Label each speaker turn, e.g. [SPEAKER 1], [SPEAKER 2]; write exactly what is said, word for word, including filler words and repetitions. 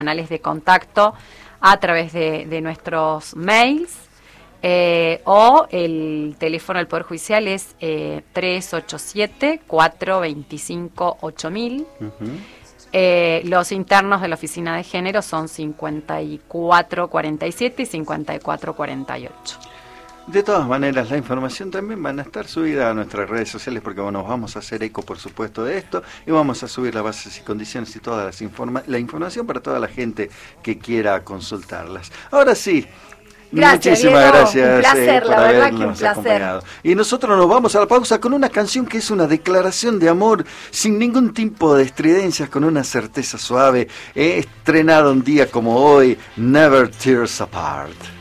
[SPEAKER 1] canales de contacto a través de, de nuestros mails, eh, o el teléfono del Poder Judicial es eh, tres ocho siete, cuatro dos cinco, ocho mil. Uh-huh. Eh, los internos de la Oficina de Género son cincuenta y cuatro cuarenta y siete y cincuenta y cuatro cuarenta y ocho.
[SPEAKER 2] De todas maneras, la información también van a estar subida a nuestras redes sociales, porque bueno, vamos a hacer eco, por supuesto, de esto, y vamos a subir las bases y condiciones y toda las informa- la información para toda la gente que quiera consultarlas. Ahora sí.
[SPEAKER 1] Gracias,
[SPEAKER 2] Muchísimas
[SPEAKER 1] Diego.
[SPEAKER 2] gracias
[SPEAKER 1] un placer,
[SPEAKER 2] eh, por
[SPEAKER 1] la verdad
[SPEAKER 2] habernos
[SPEAKER 1] que un placer.
[SPEAKER 2] acompañado. Y nosotros nos vamos a la pausa con una canción que es una declaración de amor sin ningún tipo de estridencias, con una certeza suave, eh, estrenada un día como hoy, Never Tears Apart.